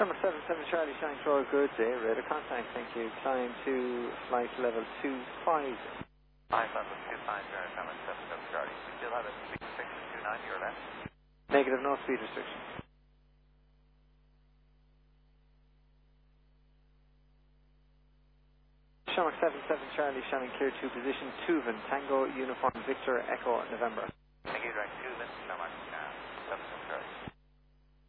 Summer 77 Charlie, Shine Floor, good day, radar contact, thank you. Climb to flight level 25. Flight level 25, Summer 77 Charlie. We still have a speed restriction 29, your left. Negative, no speed restriction. Shamrock 77 Charlie, shining clear to position Tuvan, Tango, Uniform, Victor, Echo, November.